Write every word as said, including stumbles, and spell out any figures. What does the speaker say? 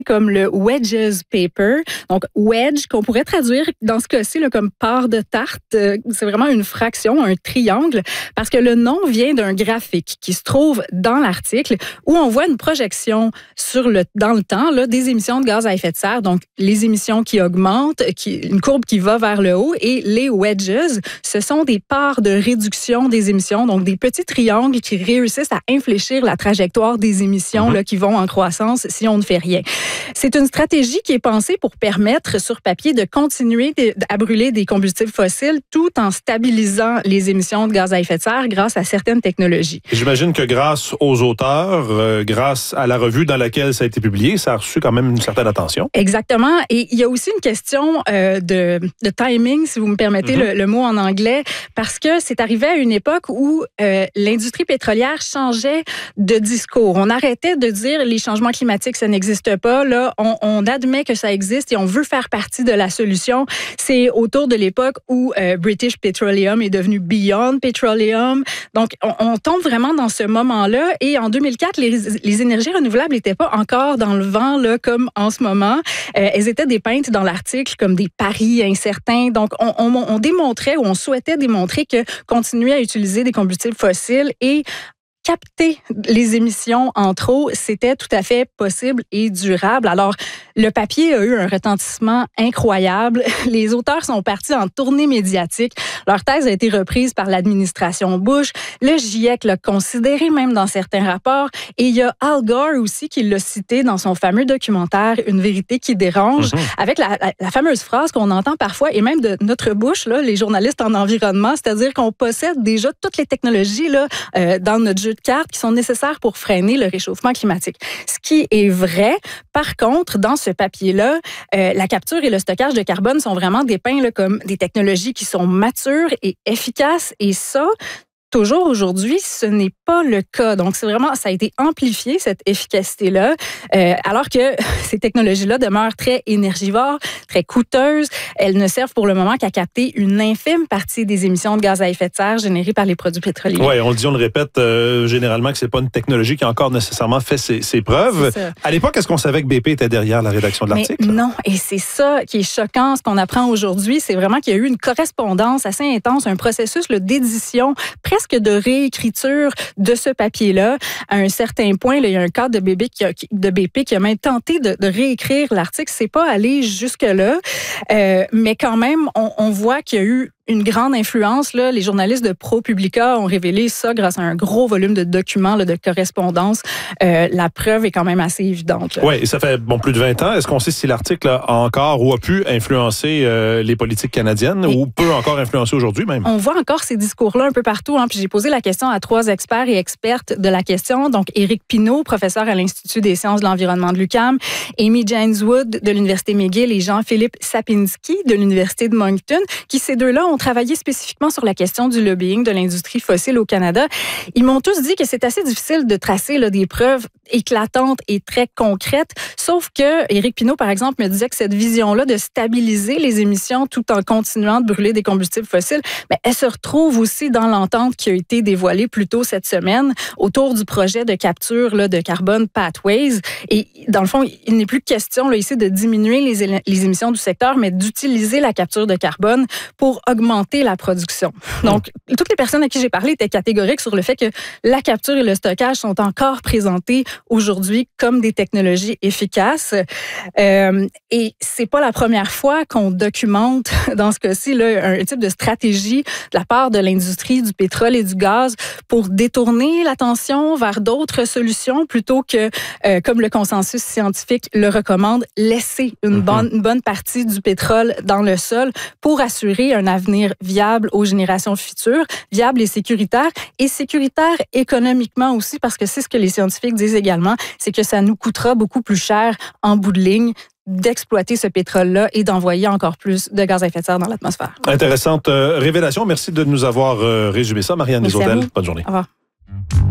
comme le Wedges Paper. Donc, wedge, qu'on pourrait traduire dans ce cas-ci là, comme part de tarte. Euh, c'est vraiment une fraction, un triangle, parce que le nom vient d'un graphique qui se trouve dans l'article où on voit une projection sur le, dans le temps là, des émissions de gaz à effet de serre. Donc, les émissions qui augmentent, qui, une courbe qui va vers le haut, et les wedges, ce sont des parts de réduction des émissions, donc des petits triangles qui réussissent à infléchir la trajectoire des émissions mm-hmm. là, qui vont en croissance si on ne fait rien. C'est une stratégie qui est pensée pour permettre sur papier de continuer de, à brûler des combustibles fossiles tout en stabilisant les émissions de gaz à effet de serre grâce à certaines technologies. J'imagine que grâce aux auteurs, euh, grâce à la revue dans laquelle ça a été publié, ça a reçu quand même une certaine attention. Exactement. Et il y a aussi une question euh, de, de timing, si vous me permettez mm-hmm. le, le mot en anglais, parce que c'est arrivé à une époque où euh, l'industrie pétrolière changeait de discours. On arrêtait de dire les changements climatiques, ça n'existe pas. Là, on, on admet que ça existe et on veut faire partie de la solution. C'est autour de l'époque où euh, British Petroleum est devenu Beyond Petroleum. Donc, on, on tombe vraiment dans ce moment-là. Et en deux mille quatre, les, les énergies renouvelables n'étaient pas encore dans le vent là, comme en ce moment. Euh, elles étaient dépeintes dans l'article comme des paris incertains. Donc, on, on, on démontrait ou on souhaitait démontrer que continuer à utiliser des combustibles fossiles et capter les émissions en trop, c'était tout à fait possible et durable. Alors, le papier a eu un retentissement incroyable. Les auteurs sont partis en tournée médiatique. Leur thèse a été reprise par l'administration Bush. Le GIEC l'a considéré même dans certains rapports. Et il y a Al Gore aussi qui l'a cité dans son fameux documentaire « Une vérité qui dérange mm-hmm. » avec la, la, la fameuse phrase qu'on entend parfois, et même de notre bouche, là, les journalistes en environnement, c'est-à-dire qu'on possède déjà toutes les technologies là, euh, dans notre jeu de cartes qui sont nécessaires pour freiner le réchauffement climatique. Ce qui est vrai, par contre, dans ce papier-là, euh, la capture et le stockage de carbone sont vraiment dépeints là, comme des technologies qui sont matures et efficaces. Et ça, toujours aujourd'hui, ce n'est pas le cas. Donc, c'est vraiment, ça a été amplifié, cette efficacité-là, euh, alors que ces technologies-là demeurent très énergivores, très coûteuses. Elles ne servent pour le moment qu'à capter une infime partie des émissions de gaz à effet de serre générées par les produits pétroliers. Oui, on le dit, on le répète euh, généralement que c'est pas une technologie qui a encore nécessairement fait ses, ses preuves. À l'époque, est-ce qu'on savait que B P était derrière la rédaction de l'article? Mais non, et c'est ça qui est choquant. Ce qu'on apprend aujourd'hui, c'est vraiment qu'il y a eu une correspondance assez intense, un processus là, d'édition presque de réécriture de ce papier-là. À un certain point, là, il y a un cadre de B P qui a, de B P qui a même tenté de, de réécrire l'article. C'est pas allé jusque-là, euh, mais quand même, on, on voit qu'il y a eu une grande influence. Là. Les journalistes de ProPublica ont révélé ça grâce à un gros volume de documents, là, de correspondance. Euh, la preuve est quand même assez évidente. Oui, et ça fait bon, plus de vingt ans. Est-ce qu'on sait si l'article a encore ou a pu influencer euh, les politiques canadiennes et ou peut encore influencer aujourd'hui même? On voit encore ces discours-là un peu partout. Hein. Puis j'ai posé la question à trois experts et expertes de la question. Donc, Éric Pinault, professeur à l'Institut des sciences de l'environnement de l'U Q A M, Amy Jaineswood de l'Université McGill et Jean-Philippe Sapinski de l'Université de Moncton, qui ces deux-là ont travaillé spécifiquement sur la question du lobbying de l'industrie fossile au Canada. Ils m'ont tous dit que c'est assez difficile de tracer là, des preuves éclatantes et très concrètes, sauf que Éric Pinault, par exemple, me disait que cette vision-là de stabiliser les émissions tout en continuant de brûler des combustibles fossiles, mais elle se retrouve aussi dans l'entente qui a été dévoilée plus tôt cette semaine autour du projet de capture là, de carbone Pathways. Et dans le fond, il n'est plus question là, ici de diminuer les, éle- les émissions du secteur, mais d'utiliser la capture de carbone pour augmenter la production. Donc, toutes les personnes à qui j'ai parlé étaient catégoriques sur le fait que la capture et le stockage sont encore présentés aujourd'hui comme des technologies efficaces. Euh, et c'est pas la première fois qu'on documente, dans ce cas-ci, là, un type de stratégie de la part de l'industrie du pétrole et du gaz pour détourner l'attention vers d'autres solutions plutôt que, euh, comme le consensus scientifique le recommande, laisser une, mm-hmm. bonne, une bonne partie du pétrole dans le sol pour assurer un avenir viable aux générations futures, viable et sécuritaire, et sécuritaire économiquement aussi, parce que c'est ce que les scientifiques disent également, c'est que ça nous coûtera beaucoup plus cher en bout de ligne d'exploiter ce pétrole-là et d'envoyer encore plus de gaz à effet de serre dans l'atmosphère. Intéressante euh, révélation. Merci de nous avoir euh, résumé ça. Marianne Desautels, bonne journée. Au revoir.